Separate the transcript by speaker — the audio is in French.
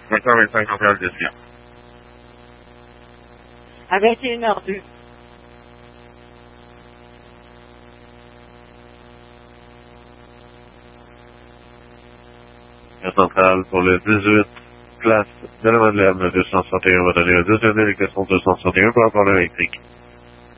Speaker 1: 525 ampères de descient.
Speaker 2: À 21h02.
Speaker 1: La centrale pour le 18, place de la Madeleine 261, va donner un deuxième électron 261 pour avoir l'électrique.